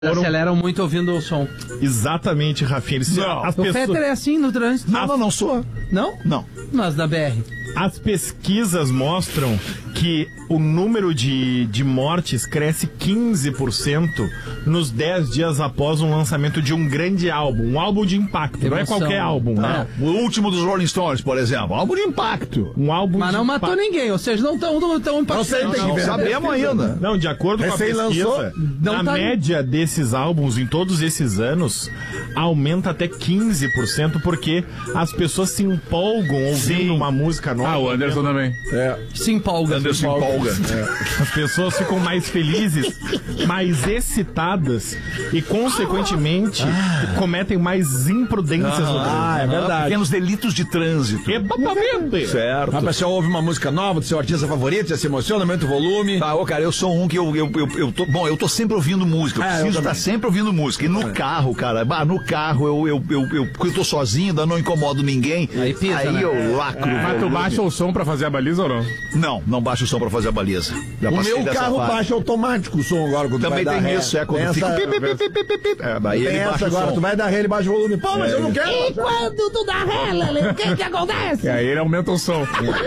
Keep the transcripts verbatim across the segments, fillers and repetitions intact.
Foram... aceleram muito ouvindo o som. Exatamente, Rafinha. Eles... Não. As o pessoas... Fetter é assim no trânsito. Não, não, não sou. Não? Não. Mas da B R. As pesquisas mostram que o número de, de mortes cresce quinze por cento nos dez dias após um lançamento de um grande álbum. Um álbum de impacto. Emoção. Não é qualquer álbum, tá. né? O último dos Rolling Stones, por exemplo. Álbum de impacto. Um álbum Mas de não impa... matou ninguém. Ou seja, não estão não tão impactando. Não, não, sabemos ainda. Não, de acordo com a pesquisa, lançou, na tá média aí. desses álbuns, em todos esses anos, aumenta até quinze por cento, porque as pessoas se empolgam ouvindo Sim. uma música nova. Ah, o Anderson também. É. Se empolga. Anderson se empolga. É. As pessoas ficam mais felizes, mais excitadas e, consequentemente, ah. cometem mais imprudências ah, no trânsito. Ah, é verdade. Pequenos delitos de trânsito. Exatamente. Certo. Ah, mas você ouve uma música nova do seu artista favorito, você se emociona, aumenta o volume. Tá, ô, cara, eu sou um que eu, eu, eu, eu tô... Bom, eu tô sempre ouvindo música. Eu é, preciso estar sempre ouvindo música. E no é. carro, cara, bah, no carro, eu, eu, eu, eu, eu, eu tô sozinho, ainda não incomodo ninguém. Aí pisa, Aí né? eu lacro. É. Mas tu baixa o som pra fazer a baliza ou não? Não, não baixa o som pra fazer a baliza. Já o meu carro fase. baixa automático o som agora. Quando Também vai tem dar isso, ré. é quando essa... fica... Pip, pip, pip, pip, pip. É, aí ele baixa agora, o som. Tu vai dar ré, ele baixa o volume. Pô, mas é. eu não quero. E quando tu dá ré, Lelê, o que que acontece? E aí ele aumenta o som.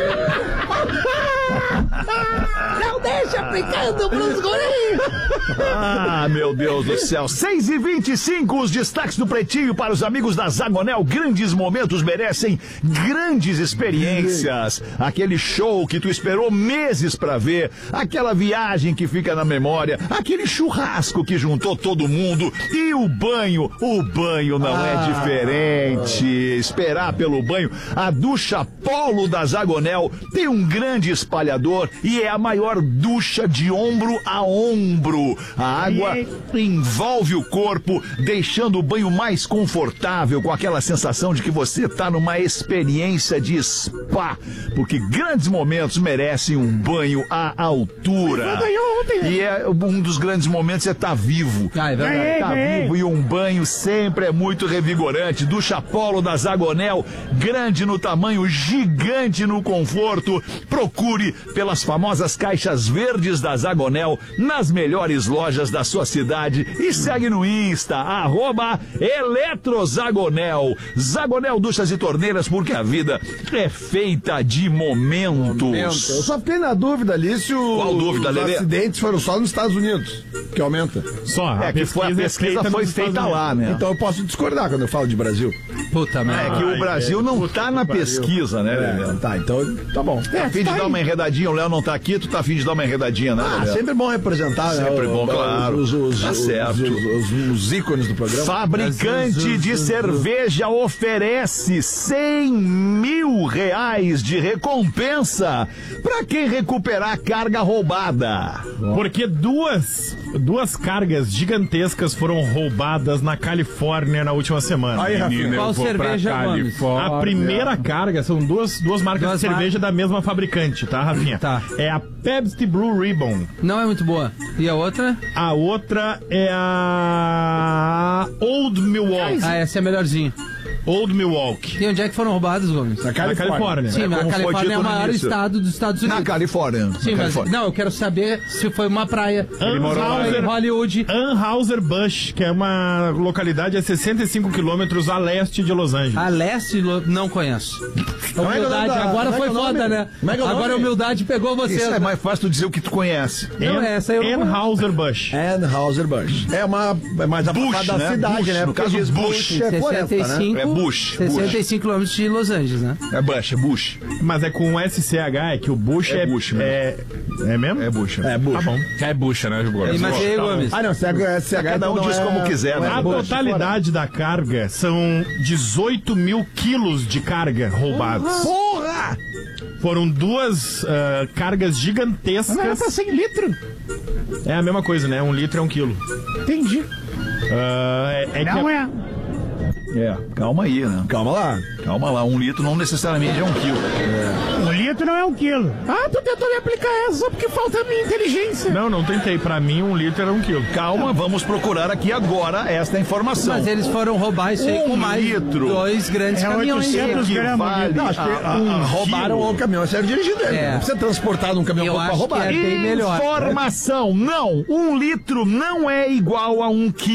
Não deixa aplicando pros guris. Ah, meu Deus do céu. seis e vinte e cinco, os destaques do Pretinho para os amigos da Zagonel. Grandes momentos merecem grandes experiências. Aquele show que tu esperou meses pra ver, aquela viagem que fica na memória, aquele churrasco que juntou todo mundo e o banho. O banho não ah. é diferente. Esperar pelo banho. A ducha Polo da Zagonel tem um grande espalhador e é a maior ducha de ombro a ombro. A água envolve o corpo, deixando o banho mais confortável, com aquela sensação de que você está numa experiência de spa, porque grandes momentos merecem um banho à altura. E é, um dos grandes momentos é estar tá vivo. Ah, é verdade. Estar tá vivo e um banho sempre é muito revigorante. Ducha Polo da Zagonel, grande no tamanho, gigante no conforto. Procure pelas famosas caixas verdes da Zagonel nas melhores lojas da sua cidade e segue no Insta, arroba Eletrozagonel. Zagonel Duchas e Torneiras, porque a vida é feita de momentos. Momento. Eu só fiquei na dúvida ali se o, Qual dúvida, os Lelê? acidentes foram só nos Estados Unidos, que aumenta. Só, é que foi, a pesquisa é foi feita lá, né? Então eu posso discordar quando eu falo de Brasil. Puta merda. É que o Brasil não tá na pesquisa, né, Lelê? É, tá, então tá bom. É, a fim de dar uma enredadinha, o Léo não tá aqui, tu tá a fim de dar uma enredadinha, né, Ah, Lelê? sempre bom representar, né? Sempre bom, claro. Os, os, tá os, certo. Os, os, os, os ícones do programa. Fabricante de cerveja oferece cem mil reais de recompensa pra quem recuperar carga roubada. Porque duas, duas cargas gigantescas foram roubadas na Califórnia na última semana. Aí, Rafinha, qual cerveja, A primeira carga, são duas, duas marcas duas de cerveja mar... da mesma fabricante, tá, Rafinha? Tá. É a Pepsi Blue Ribbon. Não é muito boa. E a outra? A outra é a Old Milwaukee. Ah, essa é a melhorzinha. Old Milwaukee. E onde é que foram roubados, Gomes? Na Califórnia. Na Califórnia. Sim, é, mas a Califórnia é o maior estado dos Estados Unidos. Na Califórnia. Sim, na mas Califórnia. não, eu quero saber se foi uma praia. Anheuser, em Hollywood. Anheuser-Busch, que é uma localidade a sessenta e cinco quilômetros a leste de Los Angeles. A leste, não conheço. A humildade, é agora é foi é foda, né? É agora a humildade pegou você. Isso é mais fácil tu dizer o que tu conhece. Não, An- essa eu não Anheuser-Busch. Anheuser-Busch. É uma é mais Bush, da né? cidade, Bush, né? no Porque caso, diz Bush. é floresta, né? sessenta e cinco, É Bush. sessenta e cinco quilômetros de Los Angeles, né? É Bush, é Bush. Mas é com S C H, é que o Bush É é... Bush mesmo. é, é mesmo? É Bush. É Bush. Tá bom. É bucha, né, E, mas aí, Tá bom. Gomes? Ah, não, C H, C H Cada um então diz não como é- quiser, né? não é A Bush, totalidade da carga são dezoito mil quilos de carga roubados. Porra! Foram duas ah, cargas gigantescas. Não era pra cem litros. É a mesma coisa, né? Um litro é um quilo. Entendi. Ah, é, é que Não a- é. É, calma aí, né? Calma lá. Calma lá, um litro não necessariamente é um quilo. Um litro não é um quilo. Ah, tu tentou me aplicar essa só porque falta a minha inteligência. Não, não tentei. Pra mim, um litro era um quilo. Calma, vamos procurar aqui agora esta informação. Mas eles foram roubar isso aí Um com mais litro. dois grandes É caminhões. oitocentos gramas. Equivale Não, acho que a- a- um, a roubaram quilo. o caminhão a ser dirigido. É. Não precisa transportar num caminhão Eu pra acho roubar. que é bem melhor. Informação, não. Um litro não é igual a um quilo.